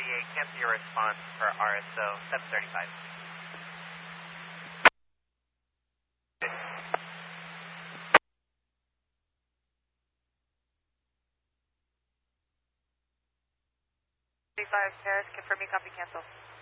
38, cancel your response for RSO 735. Paris, confirming copy cancel.